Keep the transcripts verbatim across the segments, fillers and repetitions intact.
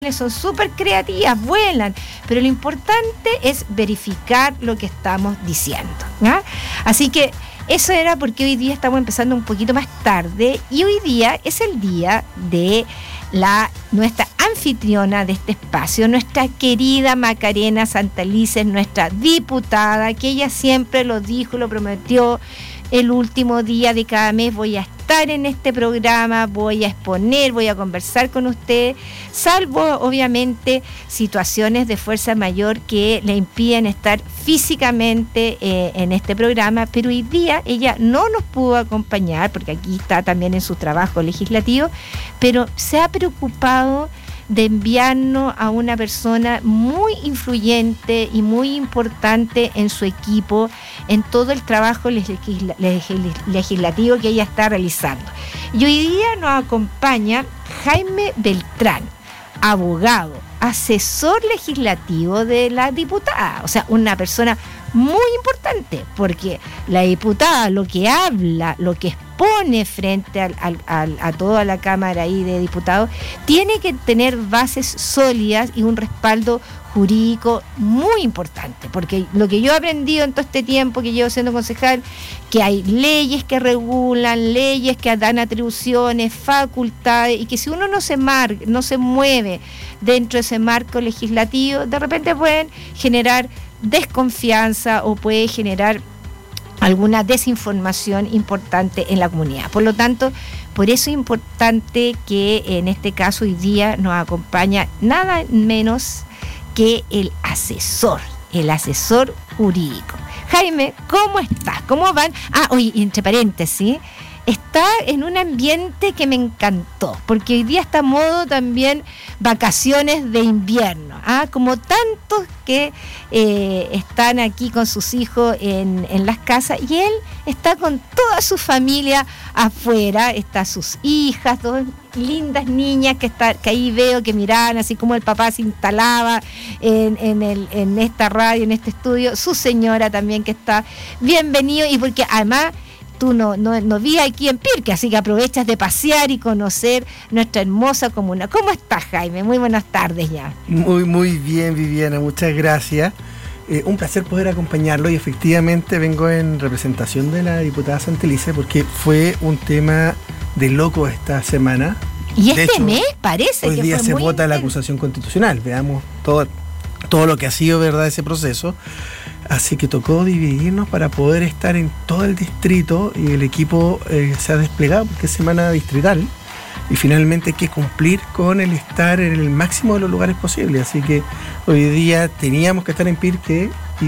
son súper creativas, vuelan, pero lo importante es verificar lo que estamos diciendo, ¿ya? Así que eso era porque hoy día estamos empezando un poquito más tarde y hoy día es el día de la nuestra anfitriona de este espacio, nuestra querida Macarena Santelices, nuestra diputada, que ella siempre lo dijo, lo prometió. El último día de cada mes voy a estar en este programa, voy a exponer, voy a conversar con usted, salvo obviamente situaciones de fuerza mayor que le impiden estar físicamente eh, en este programa, pero hoy día ella no nos pudo acompañar porque aquí está también en su trabajo legislativo, pero se ha preocupado de enviarnos a una persona muy influyente y muy importante en su equipo, en todo el trabajo legisla- legisl- legislativo que ella está realizando. Y hoy día nos acompaña Jaime Beltrán, abogado, asesor legislativo de la diputada, o sea, una persona muy importante, porque la diputada lo que habla, lo que expone frente al, al, al, a toda la Cámara ahí de Diputados, tiene que tener bases sólidas y un respaldo jurídico muy importante, porque lo que yo he aprendido en todo este tiempo que llevo siendo concejal, que hay leyes que regulan, leyes que dan atribuciones, facultades, y que si uno no se mar, no se mueve dentro de ese marco legislativo, de repente pueden generar desconfianza o puede generar alguna desinformación importante en la comunidad. Por lo tanto, por eso es importante que en este caso hoy día nos acompaña nada menos que el asesor, el asesor jurídico. Jaime, ¿cómo estás? ¿Cómo van? Ah, oye, entre paréntesis, está en un ambiente que me encantó, porque hoy día está a modo también vacaciones de invierno, ¿ah? Como tantos que eh, están aquí con sus hijos en, en las casas, y él está con toda su familia afuera, está sus hijas, dos lindas niñas que, está, que ahí veo que miraban así como el papá se instalaba en, en, el, en esta radio, en este estudio, su señora también que está. Bienvenido, y porque además tú no, no, no vi aquí en Pirque, así que aprovechas de pasear y conocer nuestra hermosa comuna. ¿Cómo estás, Jaime? Muy buenas tardes ya. Muy, muy bien, Viviana, muchas gracias. Eh, un placer poder acompañarlo, y efectivamente vengo en representación de la diputada Santelices porque fue un tema de loco esta semana. Y de este hecho, mes parece hoy que día fue se muy vota la intenso. acusación constitucional. Veamos todo, todo lo que ha sido, ¿verdad?, ese proceso. Así que tocó dividirnos para poder estar en todo el distrito, y el equipo eh, se ha desplegado porque es semana distrital y finalmente hay que cumplir con el estar en el máximo de los lugares posibles. Así que hoy día teníamos que estar en Pirque,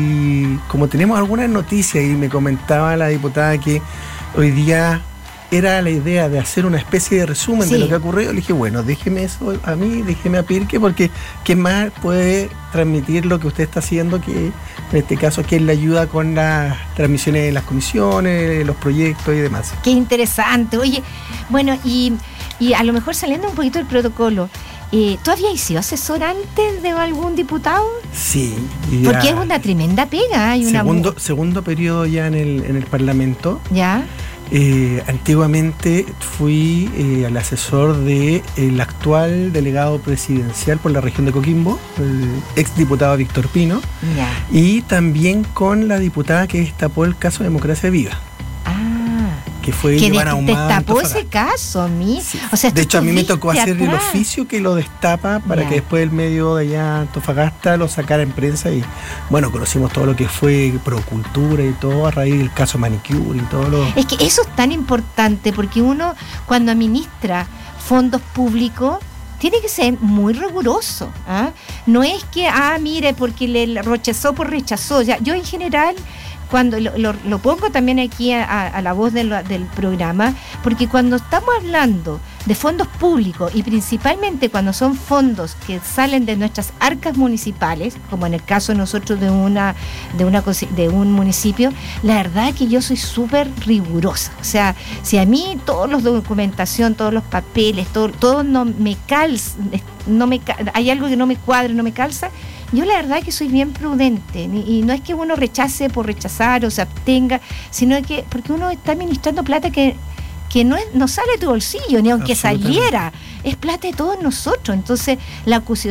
y como tenemos algunas noticias, y me comentaba la diputada que hoy día era la idea de hacer una especie de resumen sí. de lo que ha ocurrido, le dije, bueno, déjeme eso a mí, déjeme a Pirque, porque ¿quién más puede transmitir lo que usted está haciendo? Que en este caso, que es la ayuda con las transmisiones de las comisiones, los proyectos y demás. Qué interesante. Oye, bueno, y, y a lo mejor saliendo un poquito del protocolo, eh, ¿tú habías sido asesor antes de algún diputado? Sí. Porque es una tremenda pega. Hay una segundo, segundo periodo ya en el, en el Parlamento. Ya. Eh, antiguamente fui eh, el asesor del de actual delegado presidencial por la región de Coquimbo, el ex diputado Víctor Pino, ya. Y también con la diputada que destapó el caso Democracia Viva. Ah, que fue que Giovanna Ahumada. Destapó ese caso, mi. Sí. O sea, de hecho, a mí me tocó hacer atrás. el oficio que lo destapa para ya. que después el medio de allá Antofagasta lo sacara en prensa, y bueno, conocimos todo lo que fue Procultura y todo a raíz del caso Manicure y todo lo. Es que eso es tan importante, porque uno cuando administra fondos públicos tiene que ser muy riguroso, ¿ah? No es que, ah, mire, porque le rechazó por rechazó. Ya, yo en general, cuando lo, lo, lo pongo también aquí a, a la voz de lo, del programa, porque cuando estamos hablando de fondos públicos, y principalmente cuando son fondos que salen de nuestras arcas municipales, como en el caso de nosotros de una de una de un municipio, la verdad es que yo soy súper rigurosa. O sea, si a mí todos los documentación, todos los papeles, todo, todo no me calza, no me hay algo que no me cuadra, no me calza, yo la verdad es que soy bien prudente, y no es que uno rechace por rechazar o se abstenga, sino que porque uno está administrando plata que que no, es, no sale de tu bolsillo, ni aunque saliera, es plata de todos nosotros. Entonces, la, acusi-